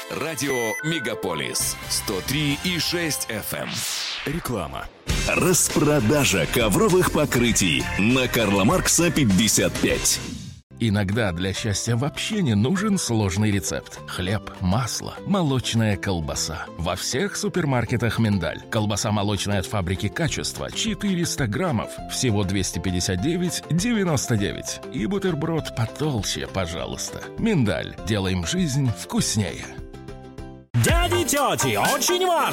Радио «Мегаполис» 103,6 FM. Реклама. Распродажа ковровых покрытий на Карла Маркса 55. Иногда для счастья вообще не нужен сложный рецепт. Хлеб, масло, молочная колбаса. Во всех супермаркетах «Миндаль». Колбаса молочная от фабрики «Качество» 400 граммов. Всего 259,99. И бутерброд потолще, пожалуйста. «Миндаль». Делаем жизнь вкуснее. Дяди, тети, очень важно!